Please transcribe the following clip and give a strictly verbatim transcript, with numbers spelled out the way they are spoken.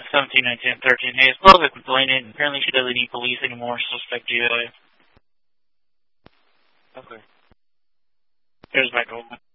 seventeen, nineteen, and thirteen. Hey, as well as a complainant, apparently she doesn't need police anymore. Suspect G I A. Okay. Here's back over.